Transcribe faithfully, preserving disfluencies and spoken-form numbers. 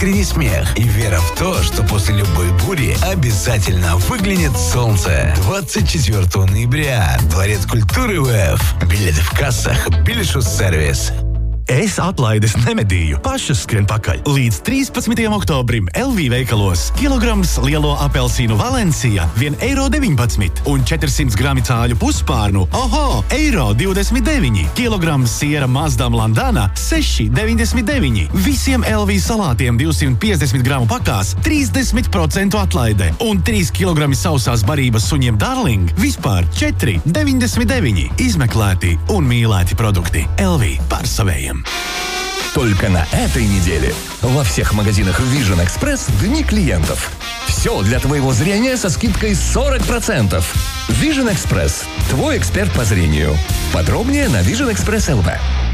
искренний смех и вера в то, что после любой бури обязательно выглянет солнце. двадцать четвёртого ноября. Дворец культуры ВФ. Билеты в кассах. Билетšus-сервис. Es atlaides nemedīju, pašas skrien pakaļ. Līdz trīspadsmitajam oktobrim L V veikalos kilograms lielo apelsīnu Valencija viens eiro deviņpadsmit un četrdesmit grami cāļu puspārnu, oho, eiro divdesmit deviņi. Kilograms siera Mazdam Landana seši deviņdesmit deviņi. Visiem L V salātiem divsimt piecdesmit gramu pakās trīsdesmit procenti atlaide un trīs kilogrami sausās barības suņiem Darling vispār četri deviņdesmit deviņi. Izmeklēti un mīlēti produkti. L V par savējiem. Только на этой неделе во всех магазинах Vision Express дни клиентов. Все для твоего зрения со скидкой сорок процентов. Vision Express. Твой эксперт по зрению. Подробнее на Vision Express точка эл ви.